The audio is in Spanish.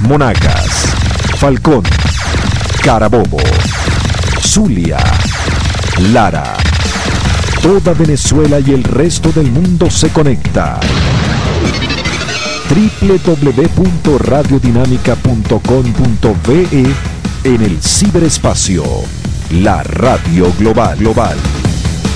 Monagas, Falcón, Carabobo, Zulia, Lara. Toda Venezuela y el resto del mundo se conecta. www.radiodinamica.com.be en el ciberespacio. La radio global.